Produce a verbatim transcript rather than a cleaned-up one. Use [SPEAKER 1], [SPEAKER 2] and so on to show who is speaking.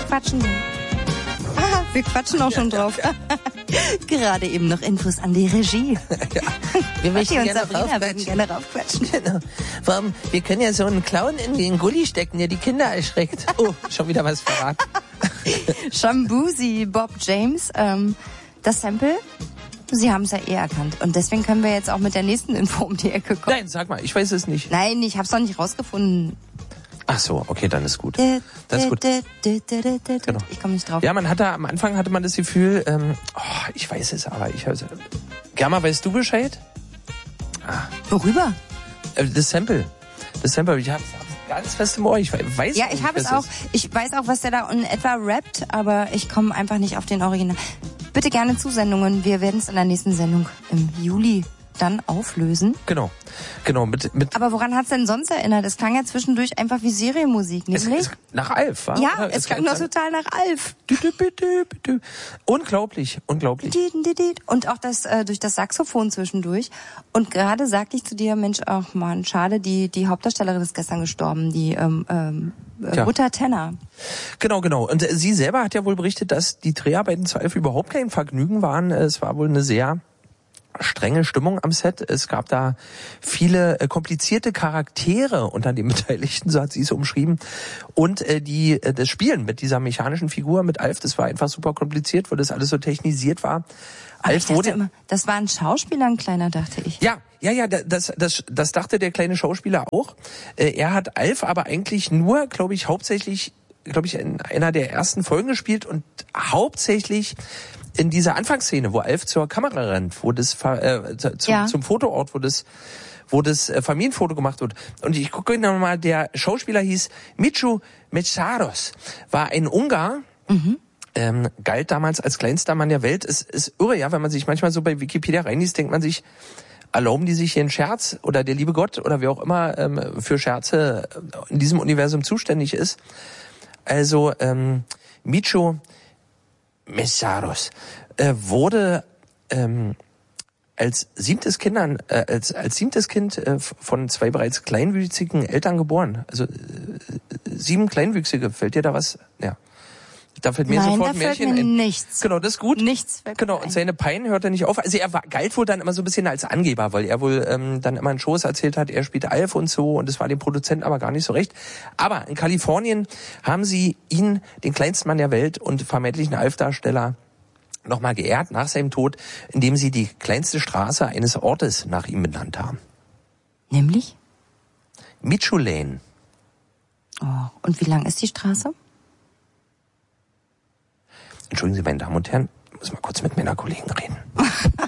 [SPEAKER 1] quatschen. Aha, wir quatschen auch schon drauf. Gerade eben noch Infos an die Regie.
[SPEAKER 2] Ja, wir möchten
[SPEAKER 1] und
[SPEAKER 2] gerne
[SPEAKER 1] Sabrina würden gerne raufquatschen.
[SPEAKER 2] Genau. Warum? Wir können ja so einen Clown in den Gully stecken, der die Kinder erschreckt. Oh, schon wieder was verraten.
[SPEAKER 1] Shambuzi, Bob James, ähm, das Sample, Sie haben es ja eh erkannt. Und deswegen können wir jetzt auch mit der nächsten Info um die Ecke kommen.
[SPEAKER 2] Nein, sag mal, ich weiß es nicht.
[SPEAKER 1] Nein, ich habe es noch nicht rausgefunden.
[SPEAKER 2] Ach so, okay, dann ist gut. Das ist gut. Genau.
[SPEAKER 1] Ich komme nicht drauf.
[SPEAKER 2] Ja, man hatte am Anfang hatte man das Gefühl, ähm, oh, ich weiß es, aber ich weiß. Germa, weißt du Bescheid?
[SPEAKER 1] Ah. Worüber?
[SPEAKER 2] Äh, das Sample. Das Sample, ich hab's ganz fest im Ohr. Ich weiß
[SPEAKER 1] Ja, ich habe es auch. Ich weiß auch, was der da in etwa rappt, aber ich komme einfach nicht auf den Original. Bitte gerne Zusendungen. Wir werden es in der nächsten Sendung im Juli dann auflösen.
[SPEAKER 2] Genau, genau. Mit, mit
[SPEAKER 1] Aber woran hat's denn sonst erinnert? Es klang ja zwischendurch einfach wie Serienmusik, nämlich?
[SPEAKER 2] Es, es, nach Alf, wa?
[SPEAKER 1] Ja,
[SPEAKER 2] Oder?
[SPEAKER 1] es, es klang doch total nach Alf.
[SPEAKER 2] Unglaublich, unglaublich.
[SPEAKER 1] Und auch das äh, durch das Saxophon zwischendurch. Und gerade sagte ich zu dir, Mensch, ach man, schade, die die Hauptdarstellerin ist gestern gestorben, die ähm, ähm, äh, Uta Tenner.
[SPEAKER 2] Genau, genau. Und äh, sie selber hat ja wohl berichtet, dass die Dreharbeiten zu Alf überhaupt kein Vergnügen waren. Es war wohl eine sehr strenge Stimmung am Set. Es gab da viele äh, komplizierte Charaktere unter den Beteiligten, so hat sie es umschrieben. Und äh, die äh, das Spielen mit dieser mechanischen Figur, mit Alf, das war einfach super kompliziert, weil das alles so technisiert war.
[SPEAKER 1] Aber Alf wurde immer, das war ein Schauspieler, ein kleiner, dachte ich.
[SPEAKER 2] Ja, ja, ja, das, das, das dachte der kleine Schauspieler auch. Äh, er hat Alf aber eigentlich nur, glaube ich, hauptsächlich, glaube ich, in einer der ersten Folgen gespielt und hauptsächlich in dieser Anfangsszene, wo Alf zur Kamera rennt, wo das äh, zum,
[SPEAKER 1] ja.
[SPEAKER 2] zum Fotoort, wo das wo das äh, Familienfoto gemacht wird. Und ich gucke nochmal, der Schauspieler hieß Michu Metsaros, war ein Ungar,
[SPEAKER 1] mhm.
[SPEAKER 2] ähm, galt damals als kleinster Mann der Welt. Es ist irre, ja, wenn man sich manchmal so bei Wikipedia reinliest, denkt man sich, erlauben die sich hier einen Scherz oder der liebe Gott oder wer auch immer ähm, für Scherze in diesem Universum zuständig ist. Also ähm, Michu Metsaros äh, wurde ähm, als siebtes Kindern äh, als als siebtes Kind äh, von zwei bereits kleinwüchsigen Eltern geboren. Also äh, sieben Kleinwüchsige. Fällt dir da was? Ja. Da fällt mir
[SPEAKER 1] Nein,
[SPEAKER 2] sofort
[SPEAKER 1] da
[SPEAKER 2] ein
[SPEAKER 1] fällt
[SPEAKER 2] Märchen
[SPEAKER 1] mir
[SPEAKER 2] ein.
[SPEAKER 1] Nichts.
[SPEAKER 2] Genau, das ist gut.
[SPEAKER 1] Nichts.
[SPEAKER 2] Genau, und seine Pein hört er nicht auf. Also er war, galt wohl dann immer so ein bisschen als Angeber, weil er wohl ähm, dann immer einen Shows erzählt hat, er spielt Alf und so, und das war dem Produzenten aber gar nicht so recht. Aber in Kalifornien haben sie ihn, den kleinsten Mann der Welt und vermeintlichen Alf-Darsteller, nochmal geehrt nach seinem Tod, indem sie die kleinste Straße eines Ortes nach ihm benannt haben.
[SPEAKER 1] Nämlich?
[SPEAKER 2] Michu Lane.
[SPEAKER 1] Oh, und wie lang ist die Straße?
[SPEAKER 2] Entschuldigen Sie, meine Damen und Herren, ich muss mal kurz mit meiner Kollegen reden.